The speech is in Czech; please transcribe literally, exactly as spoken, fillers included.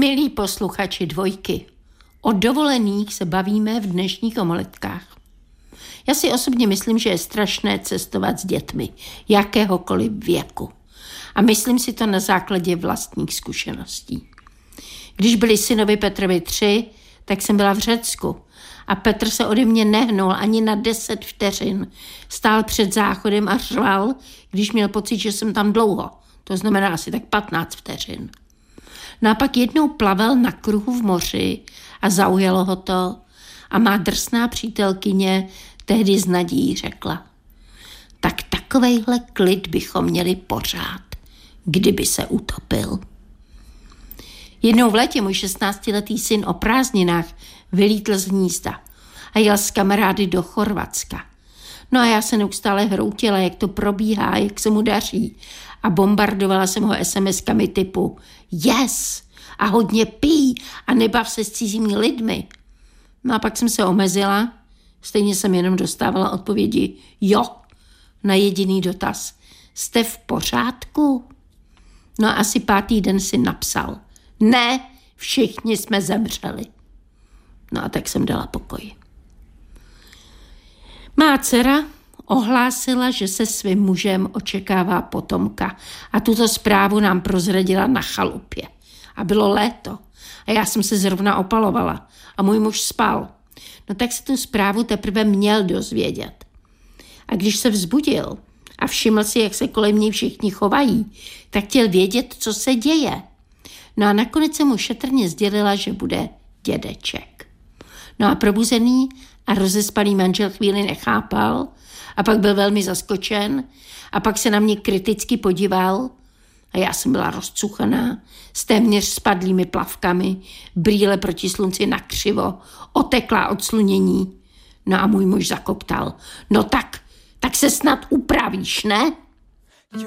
Milí posluchači Dvojky, o dovolených se bavíme v dnešních omeletkách. Já si osobně myslím, že je strašné cestovat s dětmi, jakéhokoliv věku. A myslím si to na základě vlastních zkušeností. Když byli synovi Petrovi tři, tak jsem byla v Řecku a Petr se ode mě nehnul ani na deset vteřin. Stál před záchodem a řval, když měl pocit, že jsem tam dlouho. To znamená asi tak patnáct vteřin. No a pak jednou plaval na kruhu v moři a zaujalo ho to a má drsná přítelkyně tehdy s nadějí řekla: tak takovejhle klid bychom měli pořád, kdyby se utopil. Jednou v létě můj šestnáctiletý syn o prázdninách vylítl z hnízda a jel s kamarády do Chorvatska. No a já se neustále hroutila, jak to probíhá, jak se mu daří. A bombardovala jsem ho es em eskami typu yes a hodně pí a nebav se s cizími lidmi. No a pak jsem se omezila, stejně jsem jenom dostávala odpovědi jo na jediný dotaz: jste v pořádku? No a asi pátý den si napsal: ne, všichni jsme zemřeli. No a tak jsem dala pokoj. Má dcera ohlásila, že se svým mužem očekává potomka a tuto zprávu nám prozradila na chalupě. A bylo léto a já jsem se zrovna opalovala a můj muž spal. No tak se tu zprávu teprve měl dozvědět. A když se vzbudil a všiml si, jak se kolem něj všichni chovají, tak chtěl vědět, co se děje. No a nakonec se mu šetrně sdělila, že bude dědeček. No a probuzený a rozespalý manžel chvíli nechápal a pak byl velmi zaskočen a pak se na mě kriticky podíval a já jsem byla rozcuchaná s téměř spadlými plavkami, brýle proti slunci nakřivo, oteklá od slunění. No a můj muž zakoptal: no tak, tak se snad upravíš, ne?